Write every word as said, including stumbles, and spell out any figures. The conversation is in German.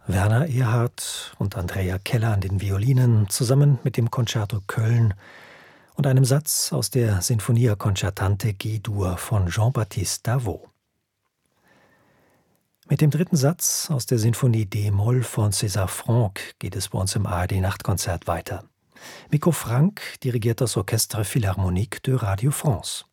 Werner Erhard und Andrea Keller an den Violinen zusammen mit dem Concerto Köln und einem Satz aus der Sinfonia Concertante G-Dur von Jean-Baptiste Davo. Mit dem dritten Satz aus der Sinfonie D-Moll von César Franck geht es bei uns im A R D-Nachtkonzert weiter. Mikko Frank dirigiert das Orchestre Philharmonique de Radio France.